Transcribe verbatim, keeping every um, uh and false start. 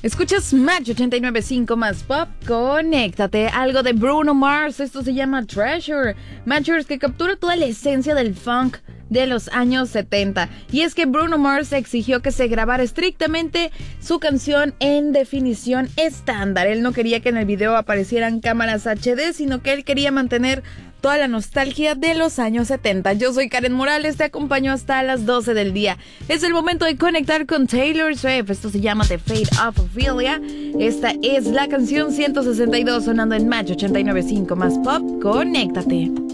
Escuchas Match ochenta y nueve punto cinco más pop, conéctate. Algo de Bruno Mars, esto se llama Treasure. Matchers que captura toda la esencia del funk de los años setenta. Y es que Bruno Mars exigió que se grabara estrictamente su canción en definición estándar. Él no quería que en el video aparecieran cámaras H D, sino que él quería mantener toda la nostalgia de los años setenta. Yo soy Karen Morales, te acompaño hasta las doce del día. Es el momento de conectar con Taylor Swift. Esto se llama The Fate of Ophelia. Esta es la canción ciento sesenta y dos sonando en Match ochenta y nueve punto cinco más pop. Conéctate.